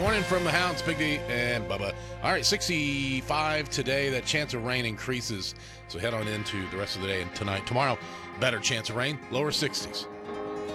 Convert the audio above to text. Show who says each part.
Speaker 1: Morning from the Hounds, Big D and Bubba. All right, 65 today. That chance of rain increases. So head on into the rest of the day and tonight. Tomorrow, better chance of rain, lower 60s.